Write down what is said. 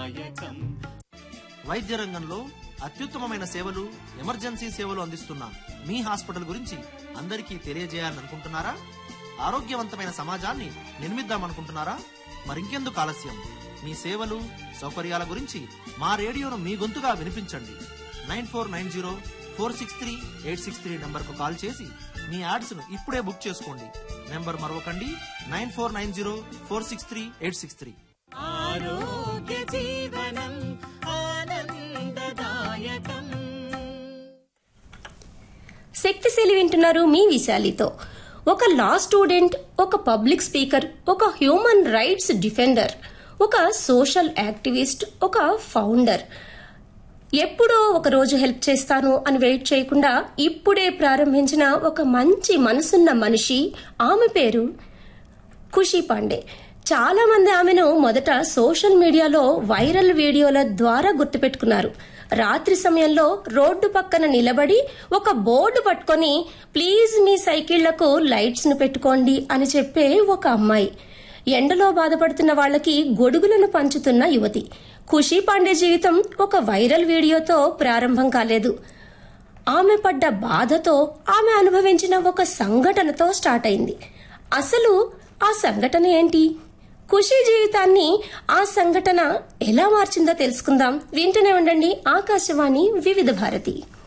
వైద్య రంగంలో అత్యుత్తమమైన సేవలు, ఎమర్జెన్సీ సేవలు అందిస్తున్న మీ హాస్పిటల్ గురించి అందరికీ తెలియజేయాలనుకుంటున్నారా? ఆరోగ్యవంతమైన సమాజాన్ని నిర్మిద్దామనుకుంటున్నారా? మరింకెందుకు ఆలస్యం? మీ సేవలు, సౌకర్యాల గురించి మా రేడియోను మీ గొంతుగా వినిపించండి. 9490463863 నంబర్కు కాల్ చేసి మీ యాడ్స్ ను ఇప్పుడే బుక్ చేసుకోండి. నెంబర్ మరొకండి, 9490463863. ఆరోగ్య జీవనం ఆనందదాయకం. శక్తిశీలి వింటున్నారు మీ విశాలితో. ఒక లా స్టూడెంట్, ఒక పబ్లిక్ స్పీకర్, ఒక హ్యూమన్ రైట్స్ డిఫెండర్, ఒక సోషల్ యాక్టివిస్ట్, ఒక ఫౌండర్. ఎప్పుడో ఒక రోజు హెల్ప్ చేస్తాను అని వెయిట్ చేయకుండా ఇప్పుడే ప్రారంభించిన ఒక మంచి మనసున్న మనిషి. ఆమె పేరు ఖుషీ పాండే. చాలా మంది ఆమెను మొదట సోషల్ మీడియాలో వైరల్ వీడియోల ద్వారా గుర్తుపెట్టుకున్నారు. రాత్రి సమయంలో రోడ్డు పక్కన నిలబడి ఒక బోర్డు పట్టుకొని ప్లీజ్ మీ సైకిళ్లకు లైట్స్ ను పెట్టుకోండి అని చెప్పే ఒక అమ్మాయి. ఎండలో బాధపడుతున్న వాళ్లకి గొడుగులను పంచుతున్న యువతి. ఖుషీ పాండే జీవితం ఒక వైరల్ వీడియోతో ప్రారంభం కాలేదు. ఆమె పడ్డ బాధతో, ఆమె అనుభవించిన ఒక సంఘటనతో స్టార్ట్ అయింది. అసలు ఆ సంఘటన ఏంటి? ఖుషీ జీవితాన్ని ఆ సంఘటన ఎలా మార్చిందో తెలుసుకుందాం. వింటూనే ఉండండి ఆకాశవాణి వివిధ భారతి.